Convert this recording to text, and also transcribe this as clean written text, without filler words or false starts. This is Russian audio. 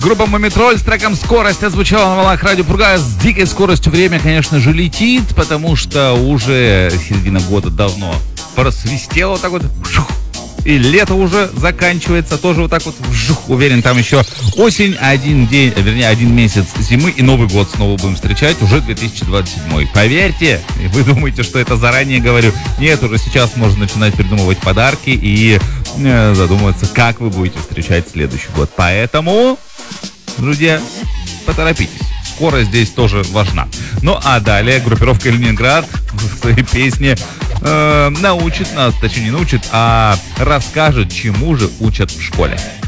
Группа Мумитроль с треком «Скорость» отзвучала на волнах Радио Пурга. С дикой скоростью время, конечно же, летит, потому что уже середина года давно просвистела вот так вот. И лето уже заканчивается, тоже вот так вот. Уверен, там еще осень, один месяц зимы и Новый год снова будем встречать, уже 2027. Поверьте, вы думаете, что это заранее говорю. Нет, уже сейчас можно начинать придумывать подарки и задумываться, как вы будете встречать следующий год. Поэтому, друзья, поторопитесь. Скорость здесь тоже важна. Ну а далее группировка «Ленинград» в своей песне научит нас, точнее не научит, а расскажет, чему же учат в школе.